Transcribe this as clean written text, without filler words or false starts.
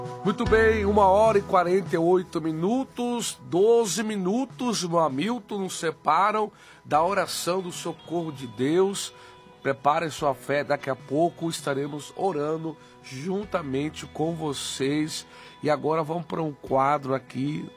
Muito bem, 1h48, 12 minutos, meu Hamilton, nos separam da oração do socorro de Deus. Prepare sua fé, daqui a pouco estaremos orando juntamente com vocês. E agora vamos para um quadro aqui